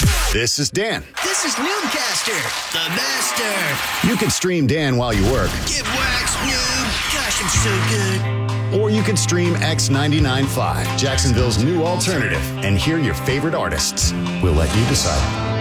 This is Dan. This is Noobcaster, the master. You can stream Dan while you work. Get waxed, noob. Gosh, I'm so good. Or you can stream X99.5, Jacksonville's new alternative, and hear your favorite artists. We'll let you decide.